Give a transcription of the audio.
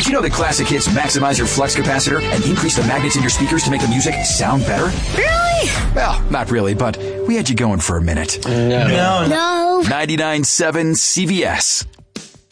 Did you know that classic hits maximize your flux capacitor and increase the magnets in your speakers to make the music sound better? Really? Well, not really, but we had you going for a minute. No. 99.7 CVS.